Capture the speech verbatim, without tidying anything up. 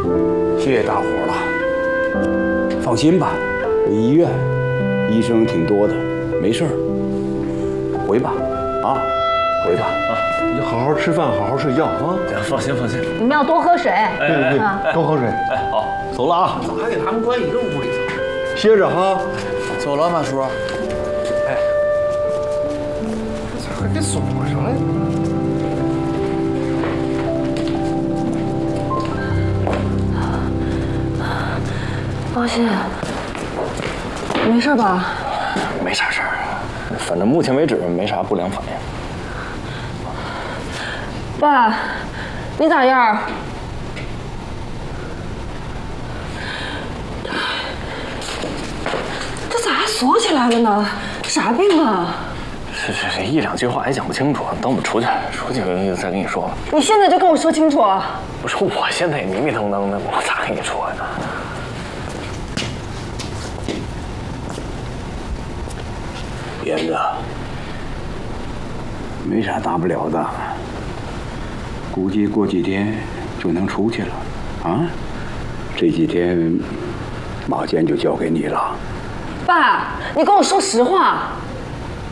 谢谢大伙儿了。放心吧，这医院医生挺多的，没事儿。回吧，啊，回吧啊！ 你好好吃饭，好好睡觉啊！ 放心放心， 你们要多喝水。 对对对，多喝水。 哎，好，走了啊！ 咋还给他们关一个屋里头？ 歇着哈。 走了，马叔。哎，这还给锁上了。 抱歉，没事吧？ 没啥事儿，反正目前为止没啥不良反应。 爸，你咋样？这咋还锁起来了呢？啥病啊？ 这这这一两句话也讲不清楚，等我们出去出去再跟你说吧。 你现在就跟我说清楚啊！ 不是，我现在也迷迷瞪瞪的，我咋跟你说呢？ 燕子，没啥大不了的，估计过几天就能出去了。啊，这几天马坚就交给你了。 爸，你跟我说实话。